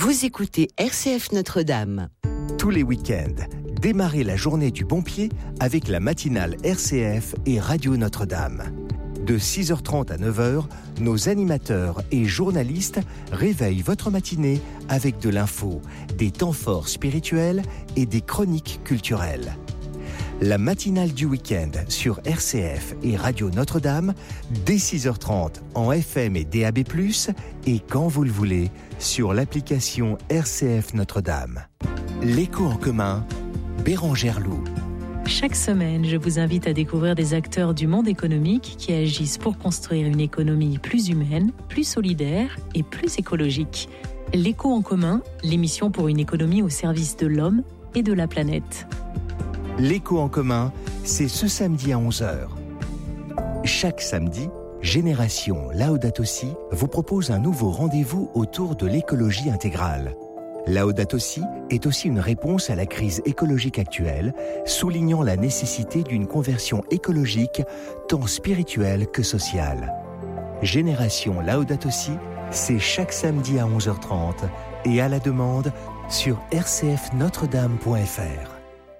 Vous écoutez RCF Notre-Dame. Tous les week-ends, démarrez la journée du bon pied avec la matinale RCF et Radio Notre-Dame. De 6h30 à 9h, nos animateurs et journalistes réveillent votre matinée avec de l'info, des temps forts spirituels et des chroniques culturelles. La matinale du week-end sur RCF et Radio Notre-Dame, dès 6h30 en FM et DAB+, et quand vous le voulez, sur l'application RCF Notre-Dame. L'écho en commun, Bérangère Loup. Chaque semaine, je vous invite à découvrir des acteurs du monde économique qui agissent pour construire une économie plus humaine, plus solidaire et plus écologique. L'écho en commun, l'émission pour une économie au service de l'homme et de la planète. L'écho en commun, c'est ce samedi à 11h. Chaque samedi, Génération Laudato Si vous propose un nouveau rendez-vous autour de l'écologie intégrale. Laudato Si est aussi une réponse à la crise écologique actuelle, soulignant la nécessité d'une conversion écologique tant spirituelle que sociale. Génération Laudato Si, c'est chaque samedi à 11h30 et à la demande sur rcfnotredame.fr.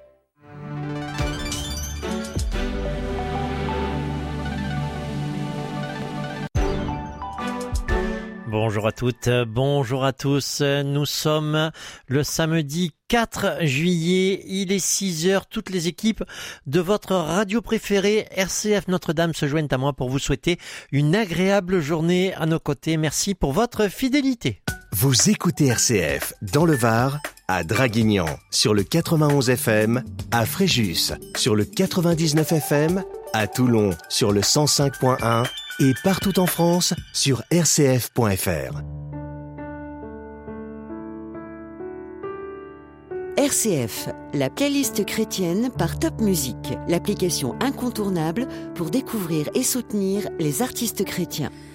Bonjour à toutes, bonjour à tous. Nous sommes le samedi 4 juillet, il est 6h. Toutes les équipes de votre radio préférée, RCF Notre-Dame, se joignent à moi pour vous souhaiter une agréable journée à nos côtés. Merci pour votre fidélité. Vous écoutez RCF dans le Var, à Draguignan sur le 91 FM, à Fréjus sur le 99 FM, à Toulon sur le 105.1 et partout en France sur rcf.fr. RCF, la playlist chrétienne par Top Music, l'application incontournable pour découvrir et soutenir les artistes chrétiens.